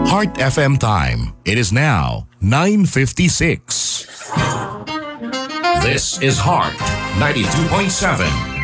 Heart FM time. It is now 9:56. This is Heart 92.7.